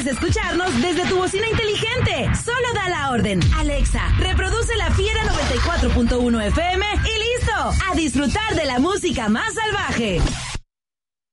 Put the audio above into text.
escucharnos desde tu bocina inteligente. Solo da la orden. Alexa, reproduce La Fiera 94.1 FM y listo. A disfrutar de la música más salvaje.